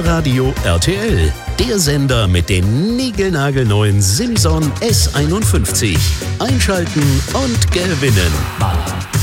Hitradio RTL. Der Sender mit dem niegelnagelneuen Simson S51. Einschalten und gewinnen.